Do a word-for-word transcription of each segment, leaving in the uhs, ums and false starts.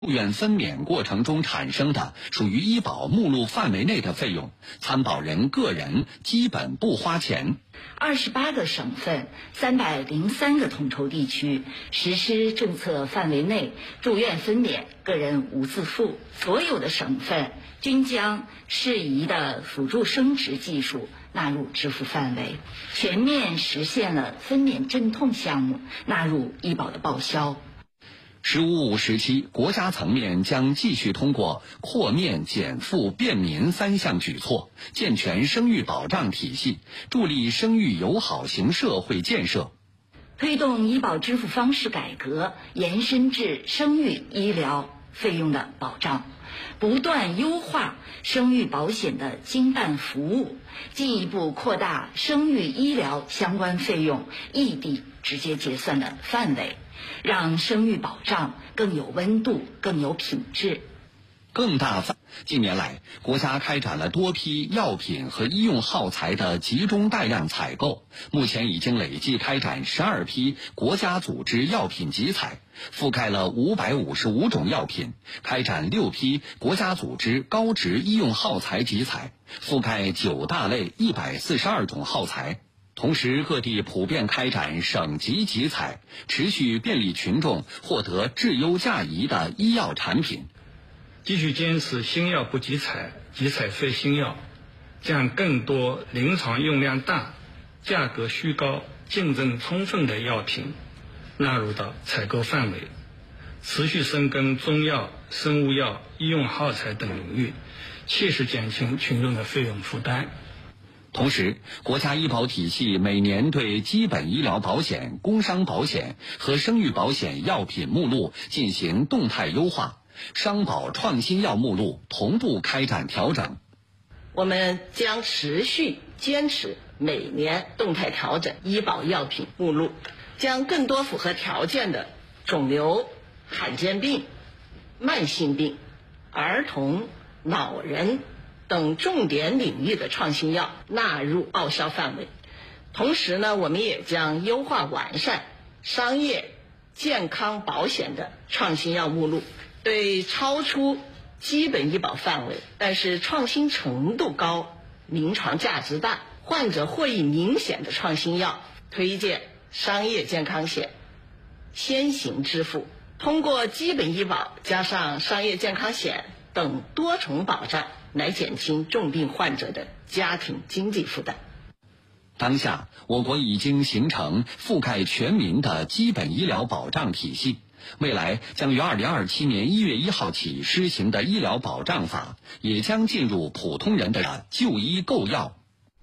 住院分娩过程中产生的属于医保目录范围内的费用，参保人个人基本不花钱。 二十八个省份、三百零三个统筹地区实施政策范围内住院分娩个人无自付，所有的省份均将适宜的辅助生殖技术纳入支付范围，全面实现了分娩镇痛项目纳入医保的报销。 十五五时期，国家层面将继续通过扩面、减负、便民三项举措，健全生育保障体系，助力生育友好型社会建设。 推动医保支付方式改革，延伸至生育医疗费用的保障，不断优化生育保险的经办服务，进一步扩大生育医疗相关费用异地直接结算的范围，让生育保障更有温度、更有品质。 更大范。近年来，国家开展了多批药品和医用耗材的集中带量采购，目前已经累计开展十二批国家组织药品集采，覆盖了五百五十五种药品；开展六批国家组织高值医用耗材集采，覆盖九大类一百四十二种耗材。同时，各地普遍开展省级集采，持续便利群众获得质优价宜的医药产品。 继续坚持新药不集采，集采非新药，将更多临床用量大、价格虚高、竞争充分的药品纳入到采购范围，持续深耕中药、生物药、医用耗材等领域，切实减轻群众的费用负担。 同时，国家医保体系每年对基本医疗保险、工伤保险和生育保险药品目录进行动态优化，商保创新药目录同步开展调整。 我们将持续坚持每年动态调整医保药品目录，将更多符合条件的肿瘤、罕见病、慢性病、儿童、老人等重点领域的创新药纳入报销范围。同时呢，我们也将优化完善商业健康保险的创新药目录，对超出基本医保范围但是创新程度高、临床价值大、患者获益明显的创新药推荐商业健康险先行支付，通过基本医保加上商业健康险等多重保障来减轻重病患者的家庭经济负担。 当下，我国已经形成覆盖全民的基本医疗保障体系。未来将于二零二七年一月一号起施行的医疗保障法，也将进入普通人的就医购药。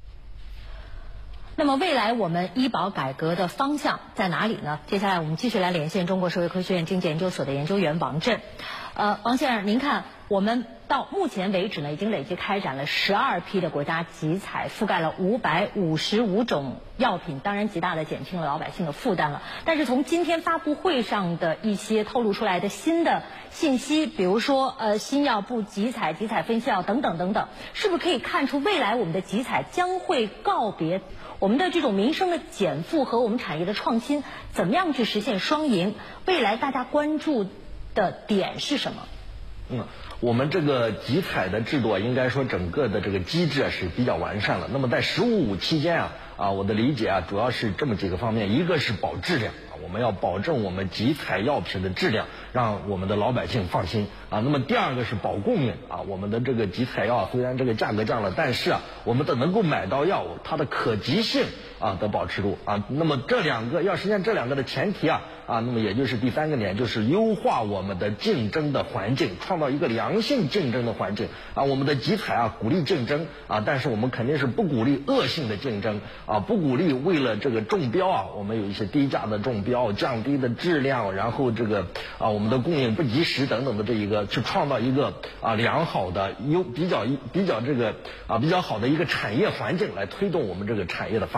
那么未来我们医保改革的方向在哪里呢？接下来我们继续来连线中国社会科学院经济研究所的研究员王震。呃，王先生，您看，我们到目前为止呢，已经累计开展了十二批的国家集采，覆盖了五百五十五种药品，当然极大的减轻了老百姓的负担了。但是从今天发布会上的一些透露出来的新的信息，比如说呃新药不集采、集采分析药等等等等，是不是可以看出未来我们的集采将会告别我们的这种民生的减负和我们产业的创新，怎么样去实现双赢？未来大家关注的点是什么？ 嗯，我们这个集采的制度啊，应该说整个的这个机制啊是比较完善了。那么在十五五期间啊，啊，我的理解啊，主要是这么几个方面，一个是保质量啊，我们要保证我们集采药品的质量，让我们的老百姓放心啊。那么第二个是保供应啊，我们的这个集采药虽然这个价格降了，但是啊，我们的能够买到药物，它的可及性啊的保持住啊。那么这两个要实现这两个的前提啊啊，那么也就是第三个点，就是优化我们的竞争的环境，创造一个良性竞争的环境啊。我们的集采啊鼓励竞争啊，但是我们肯定是不鼓励恶性的竞争啊，不鼓励为了这个中标啊，我们有一些低价的中标、降低的质量，然后这个啊我们的供应不及时等等的这一个，去创造一个啊良好的优比较比较这个啊比较好的一个产业环境，来推动我们这个产业的发展。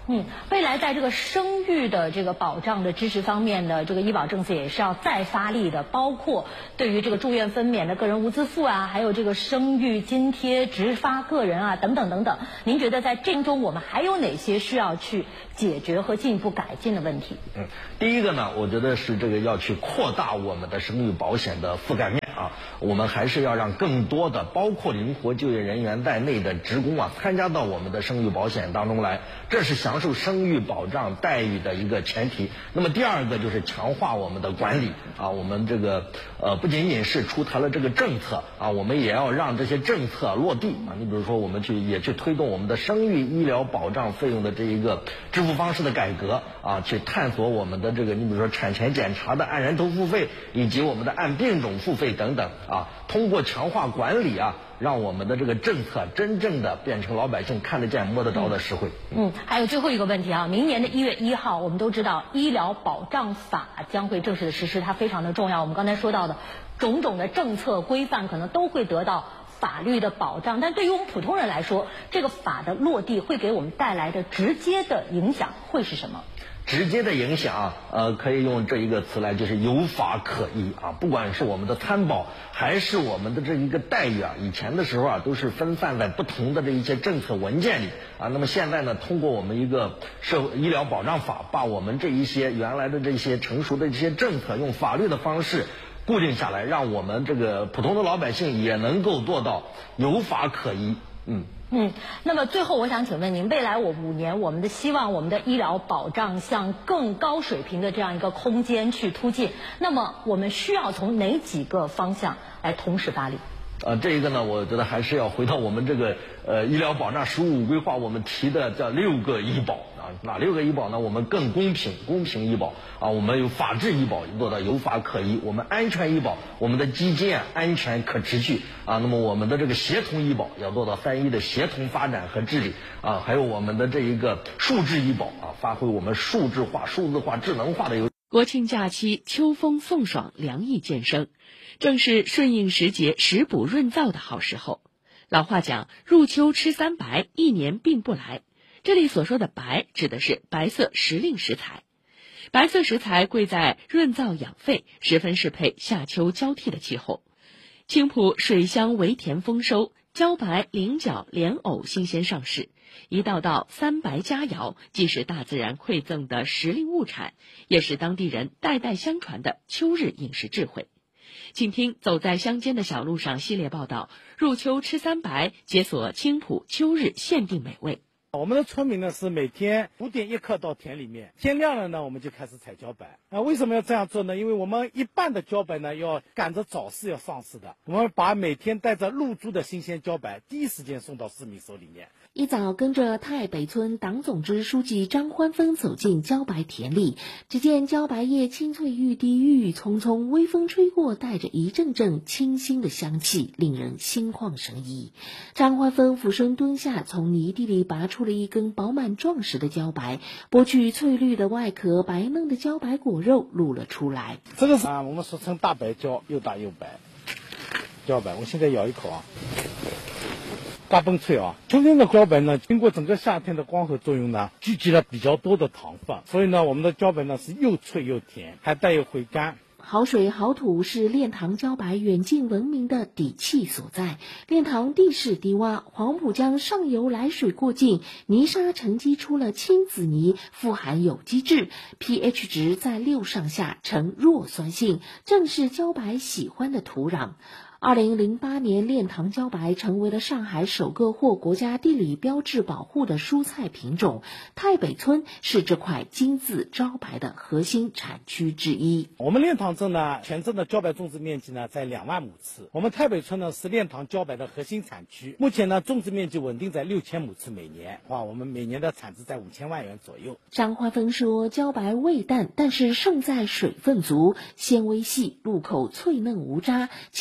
嗯，未来在这个生育的这个保障的支持方面的这个医保政策也是要再发力的，包括对于这个住院分娩的个人无资付啊，还有这个生育津贴直发个人啊，等等等等。您觉得在这中我们还有哪些需要去解决和进一步改进的问题？ 嗯，第一个呢，我觉得是这个要去扩大我们的生育保险的覆盖面啊，我们还是要让更多的包括灵活就业人员在内的职工啊参加到我们的生育保险当中来，这是享受生育保障待遇的一个前提。那么第二个就是强化我们的管理啊，我们这个呃不仅仅是出台了这个政策啊，我们也要让这些政策落地啊。你比如说，我们去也去推动我们的生育医疗保障费用的这一个支付方式的改革啊，去探索我们的这个你比如说产前检查的按人头付费，以及我们的按病种付费等等啊，通过强化管理啊，让我们的这个政策真正的变成老百姓看得见摸得着的实惠。 嗯，还有最后一个问题啊，明年的一月一号，我们都知道医疗保障法将会正式的实施，它非常的重要。我们刚才说到的种种的政策规范可能都会得到法律的保障，但对于我们普通人来说，这个法的落地会给我们带来的直接的影响会是什么？ 直接的影响啊，呃，可以用这一个词来，就是有法可依啊。不管是我们的参保，还是我们的这一个待遇啊，以前的时候啊，都是分散在不同的这一些政策文件里啊。那么现在呢，通过我们一个社会医疗保障法，把我们这一些原来的这些成熟的这些政策，用法律的方式固定下来，让我们这个普通的老百姓也能够做到有法可依。嗯。 嗯，那么最后我想请问您，未来我五年我们的希望，我们的医疗保障向更高水平的这样一个空间去突进，那么我们需要从哪几个方向来同时发力？ 呃，这一个呢，我觉得还是要回到我们这个呃医疗保障“十五五”规划，我们提的叫六个医保啊，哪六个医保呢？我们更公平，公平医保啊，我们有法治医保做到有法可依，我们安全医保，我们的基金啊安全可持续啊，那么我们的这个协同医保要做到三一的协同发展和治理啊，还有我们的这一个数字医保啊，发挥我们数字化、数字化、智能化的优。 国庆假期，秋风送爽，凉意渐生，正是顺应时节、食补润燥的好时候。老话讲，入秋吃三白，一年病不来。这里所说的白，指的是白色时令食材。白色食材贵在润燥养肺，十分适配夏秋交替的气候。青浦水乡围田丰收，茭白、菱角、莲藕新鲜上市。一道道三白佳肴，既是大自然馈赠的时令物产，也是当地人代代相传的秋日饮食智慧。请听《走在乡间的小路上》系列报道，入秋吃三白，解锁青浦秋日限定美味。 我们的村民呢是每天五点一刻到田里面，天亮了呢我们就开始采茭白。那为什么要这样做呢？因为我们一半的茭白呢要赶着早市要上市的，我们把每天带着入株的新鲜茭白第一时间送到市民手里面。 一早跟着太北村党总支书记张欢峰走进茭白田里，只见茭白叶青翠欲滴，郁郁葱葱，微风吹过，带着一阵阵清新的香气，令人心旷神怡。张欢峰俯身蹲下，从泥地里拔出了一根饱满壮实的茭白，剥去翠绿的外壳，白嫩的茭白果肉露了出来。 这个是啊，我们俗称大白茭，又大又白。茭白，我现在咬一口啊。大崩脆啊！春天的茭白呢，经过整个夏天的光合作用呢，聚集了比较多的糖分，所以呢，我们的茭白呢是又脆又甜，还带有回甘。 好水好土是炼糖茭白远近闻名的底气所在。炼糖地势低洼，黄浦江上游来水过境，泥沙沉积出了青紫泥，富含有机质 ，pH 值在六上下，呈弱酸性，正是茭白喜欢的土壤。二零零八年，炼糖茭白成为了上海首个获国家地理标志保护的蔬菜品种。太北村是这块金字招牌的核心产区之一。 我们炼糖镇呢，全镇的茭白种植面积呢在两万亩次。我们太北村呢是炼糖茭白的核心产区，目前呢种植面积稳定在六千亩次每年，哇，我们每年的产值在五千万元左右。 张欢峰说，茭白味淡，但是胜在水分足，纤维细，入口脆嫩无渣，清甜是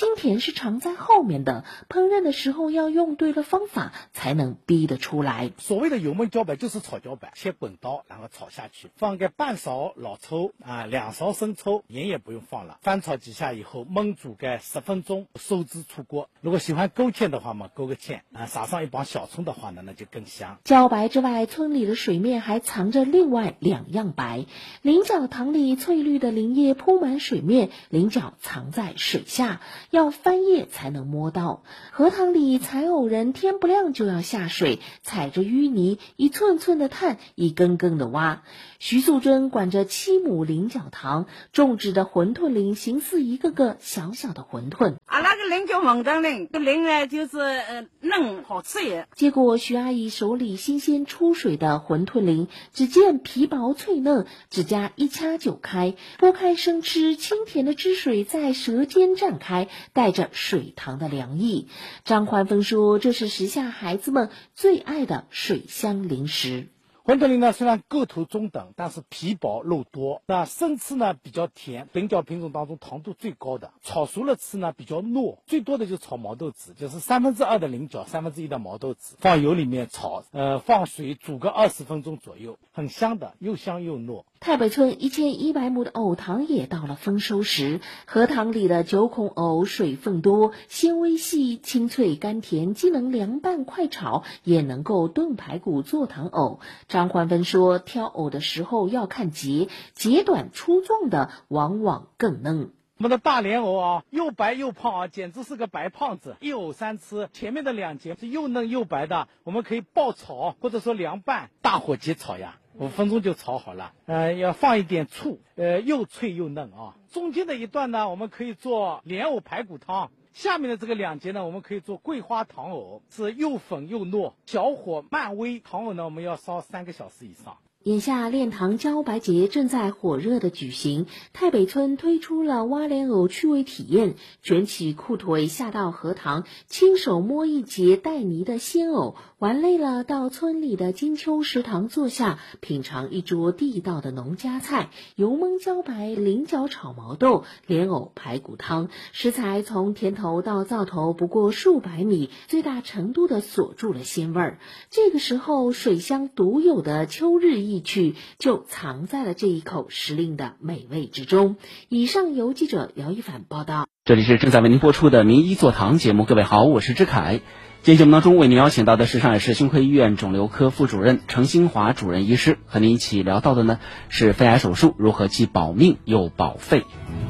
是藏在后面的，烹饪的时候要用对了方法，才能逼得出来。 所谓的油焖茭白就是炒茭白，先滚刀，然后炒下去，放个半勺老抽啊，两勺生抽，盐也不用放了，翻炒几下以后焖煮个十分钟，收汁出锅。如果喜欢勾芡的话嘛，勾个芡啊，撒上一帮小葱的话呢，那就更香。 茭白之外，村里的水面还藏着另外两样白。菱角塘里翠绿的林叶铺满水面，菱角藏在水下，要翻叶才能摸到。荷塘里采藕人天不亮就要下水，踩着淤泥，一寸寸的探，一根根的挖。徐素贞管着七亩菱角塘，种植的馄饨林形似一个个小小的馄饨。 啊，那个菱叫蒙灯林，这林呢就是呃嫩好吃也。 结果徐阿姨手里新鲜出水的馄饨林，只见皮薄脆嫩，指甲一掐就开，剥开生吃，清甜的汁水在舌尖绽开，带着水塘的凉意。张焕峰说，这是时下孩子们最爱的水乡零食。 馄饨林呢，虽然个头中等，但是皮薄肉多。那生吃呢比较甜，菱角品种当中糖度最高的。炒熟了吃呢比较糯，最多的就是炒毛豆子，就是三分之二的菱角，三分之一的毛豆子，放油里面炒，呃，放水煮个二十分钟左右，很香的，又香又糯。 太北村一千一百亩的藕塘也到了丰收时，荷塘里的九孔藕水分多，纤维细，清脆甘甜，既能凉拌快炒，也能够炖排骨做糖藕。张焕芬说，挑藕的时候要看节，节短粗壮的往往更嫩。 我们的大莲藕啊，又白又胖啊，简直是个白胖子。一藕三吃，前面的两节是又嫩又白的，我们可以爆炒或者说凉拌，大火急炒呀，五分钟就炒好了。呃，要放一点醋，呃，又脆又嫩啊。中间的一段呢，我们可以做莲藕排骨汤。下面的这个两节呢，我们可以做桂花糖藕，是又粉又糯，小火慢煨。糖藕呢，我们要烧三个小时以上。 眼下练塘茭白节正在火热的举行，太北村推出了挖莲藕趣味体验，卷起裤腿下到荷塘，亲手摸一节带泥的鲜藕，玩累了到村里的金秋食堂坐下，品尝一桌地道的农家菜，油焖茭白、菱角炒毛豆、莲藕排骨汤，食材从田头到灶头不过数百米，最大程度的锁住了鲜味儿。这个时候，水乡独有的秋日意趣就藏在了这一口时令的美味之中。以上由记者姚一凡报道。 这里是正在为您播出的名医座堂节目，各位好，我是志凯。今天节目当中为您邀请到的是上海市胸科医院肿瘤科副主任程新华主任医师，和您一起聊到的呢是肺癌手术如何既保命又保肺。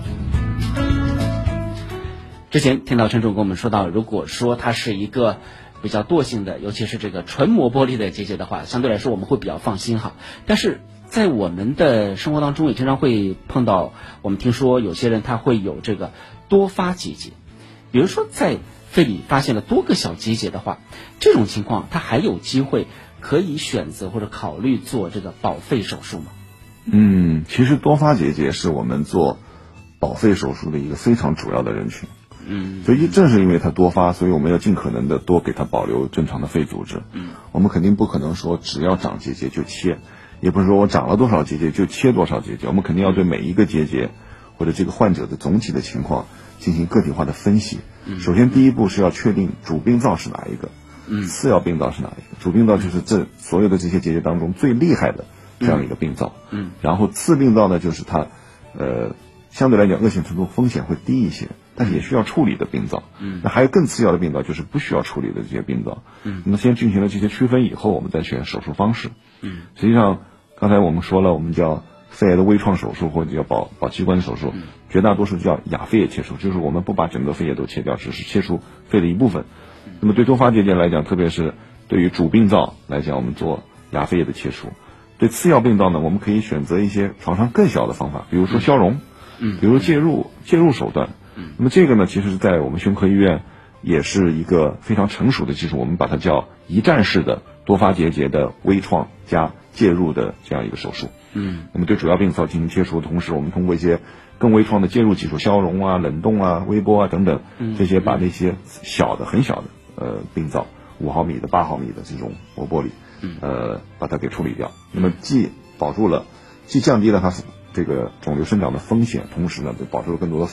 之前听到陈总跟我们说到，如果说它是一个比较惰性的，尤其是这个纯磨玻璃的结节的话，相对来说我们会比较放心哈。但是在我们的生活当中也经常会碰到，我们听说有些人他会有这个多发结节，比如说在肺里发现了多个小结节的话，这种情况他还有机会可以选择或者考虑做这个保肺手术吗？ 嗯，其实多发结节是我们做保肺手术的一个非常主要的人群。 嗯， 所以正是因为它多发，所以我们要尽可能的多给它保留正常的肺组织。 嗯， 我们肯定不可能说只要长结节就切，也不是说我长了多少结节就切多少结节，我们肯定要对每一个结节或者这个患者的总体的情况进行个体化的分析。 嗯， 首先第一步是要确定主病灶是哪一个， 嗯， 次要病灶是哪一个。主病灶就是这所有的这些结节当中最厉害的这样一个病灶。 嗯， 然后次病灶呢，就是它呃相对来讲恶性程度风险会低一些，但是也需要处理的病灶。 嗯， 那还有更次要的病灶，就是不需要处理的这些病灶。 嗯， 那么先进行了这些区分以后，我们再选手术方式。 嗯， 实际上刚才我们说了，我们叫肺癌的微创手术或者叫保保器官手术， 嗯， 绝大多数叫亚肺叶切除，就是我们不把整个肺叶都切掉，只是切除肺的一部分。嗯，那么对多发结节来讲，特别是对于主病灶来讲，我们做亚肺叶的切除。对次要病灶呢，我们可以选择一些床上更小的方法，比如说消融， 嗯， 比如介入介入手段。嗯，那么这个呢，其实在我们胸科医院也是一个非常成熟的技术，我们把它叫一站式的多发结节的微创加介入的这样一个手术。 嗯， 那么对主要病灶进行切除的同时，我们通过一些更微创的介入技术，消融啊、冷冻啊、微波啊等等，这些把那些小的很小的呃病灶，五毫米的、八毫米的这种磨玻璃，呃，把它给处理掉。那么既保住了，既降低了它这个肿瘤生长的风险，同时呢，保住了更多的肺。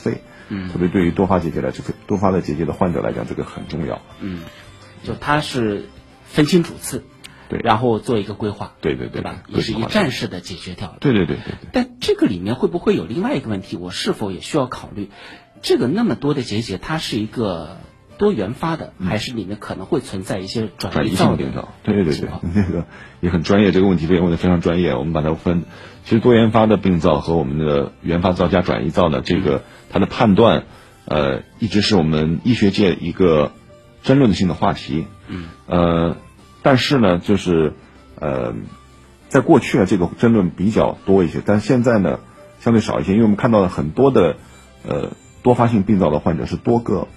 嗯， 特别对于多发结节来这个多发的结节的患者来讲，这个很重要。 嗯，就它是分清主次， 对， 然后做一个规划， 对对对， 对吧？也是一站式的解决掉的。 对对对对对。 但这个里面会不会有另外一个问题？我是否也需要考虑，这个那么多的结节，它是一个多原发的，还是里面可能会存在一些转移性的病灶？对对对对，那个也很专业，这个问题问的非常专业。我们把它分，其实多原发的病灶和我们的原发灶加转移灶呢，这个它的判断，呃，一直是我们医学界一个争论性的话题。 嗯。 呃，但是呢，就是呃，在过去啊，这个争论比较多一些，但现在呢，相对少一些，因为我们看到了很多的呃多发性病灶的患者是多个